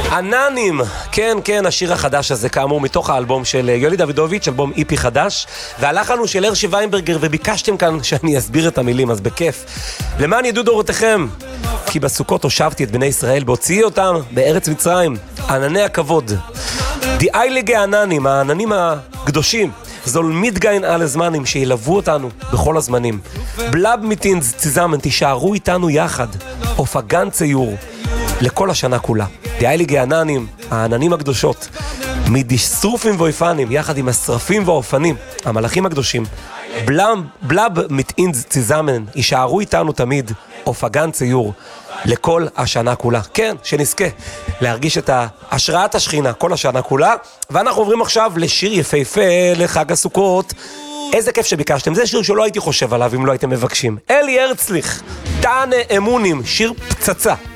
עננים, כן, כן, השיר החדש הזה כאמור מתוך האלבום של יולי דוידוביץ', אלבום איפי חדש, והלחן הוא של הרשי ויינברגר, וביקשתם כאן שאני אסביר את המילים, אז בכיף. למען ידעו דורותיכם, כי בסוכות הושבתי את בני ישראל, בהוציאי אותם בארץ מצרים, ענני הכבוד. די אייליגה עננים, העננים הקדושים, זול מתגיין על הזמנים שילוו אותנו בכל הזמנים. בלב מיטינז ציזמן, תישארו איתנו יחד, אופגן ציור, לכל השנה כולה. די אייליגה עננים, העננים הקדושות, מדיסטרופים ואופנים, יחד עם השרפים והאופנים, המלאכים הקדושים. בלב מיטינז ציזמן, יישארו איתנו תמיד, אופגן ציור, לכל השנה כולה. כן, שנזכה להרגיש את השראת השכינה כל השנה כולה. ואנחנו עוברים עכשיו לשיר יפהפה לחג הסוכות. איזה כיף שביקשתם, זה שיר שלא הייתי חושב עליו אם לא הייתם מבקשים. אלי הרצליך, תענה אמונים, שיר פצצה.